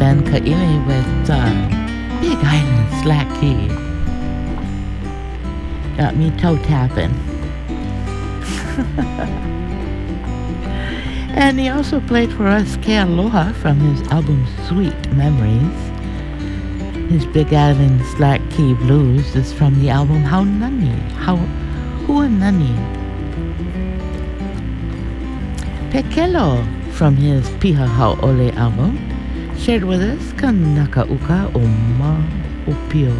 band Ka'ili with Big Island Slack Key. Got me toe tapping. And he also played for us Ke Aloha from his album Sweet Memories. His Big Island Slack Key Blues is from the album Hua Nani. Pekelo from his Piha Hau'ole album shared with us Kanaka Uka o Ma Upio.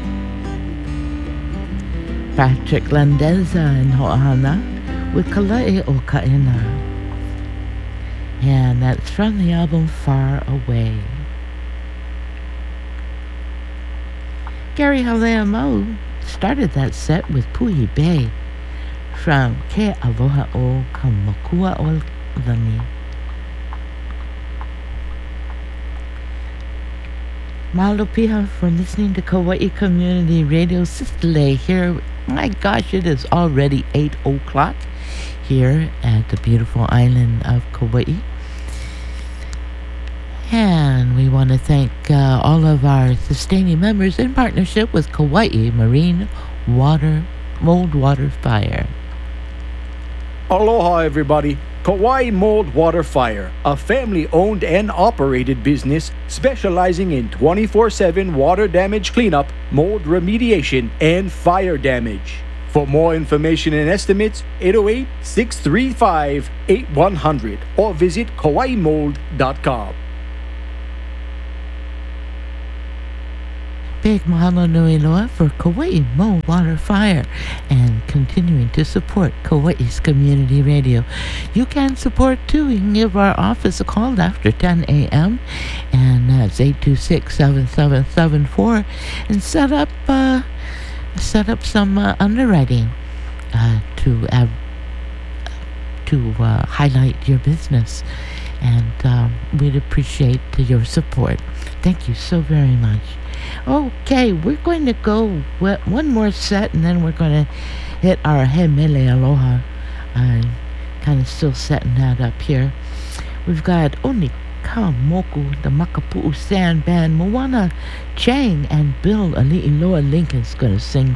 Patrick Landeza and Ho'ahana with Kalae o Ka'ena. And that's from the album Far Away. Gary Haleamo started that set with Puhi Bay from Ke Aloha o Kamakua o Lani. Mahalo Piha for listening to Kauai Community Radio. Sistele here. My gosh, it is already 8 o'clock here at the beautiful island of Kauai. And we want to thank all of our sustaining members in partnership with Kauai Marine Mold Water Fire. Aloha, everybody. Kauai Mold Water Fire, a family-owned and operated business specializing in 24/7 water damage cleanup, mold remediation, and fire damage. For more information and estimates, 808-635-8100 or visit kauaimold.com. Big mahalo nui loa for Kauai Mold Water Fire and continuing to support Kauai's community radio. You can support too. You can give our office a call after 10 a.m. and that's 826-7774 and set up some underwriting to highlight your business. And we'd appreciate your support. Thank you so very much. Okay, we're going to go with one more set, and then we're going to hit our He Mele Aloha. I'm kind of still setting that up here. We've got Oni Kamoku, the Makapu'u Sand Band, Moana Chang, and Bill Ali'iloa Lincoln's going to sing